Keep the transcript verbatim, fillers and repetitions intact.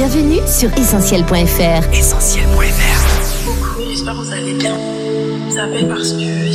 Bienvenue sur essentiel point f r. essentiel point f r. Coucou, j'espère que vous allez bien. Je vous appelle parce que